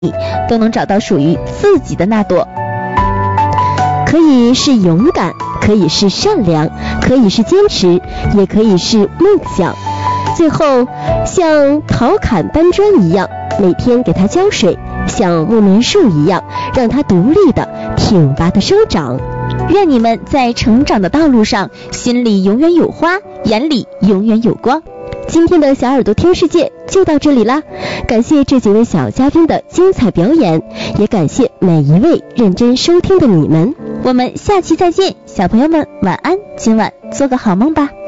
都能找到属于自己的那朵。可以是勇敢，可以是善良，可以是坚持，也可以是梦想。最后像陶侃搬砖一样，每天给它浇水，像木棉树一样，让它独立的挺拔的生长。 愿你们在成长的道路上，心里永远有花，眼里永远有光。 今天的小耳朵听世界就到这里啦，感谢这几位小嘉宾的精彩表演，也感谢每一位认真收听的你们。 我们下期再见，小朋友们晚安，今晚做个好梦吧。